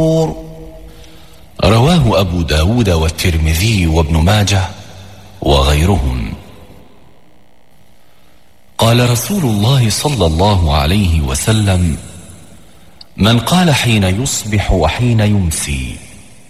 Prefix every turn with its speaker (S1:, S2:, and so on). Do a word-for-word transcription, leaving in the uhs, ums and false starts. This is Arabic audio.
S1: رواه أبو داود والترمذي وابن ماجه وغيرهم. قال رسول الله صلى الله عليه وسلم: من قال حين يصبح وحين يمسي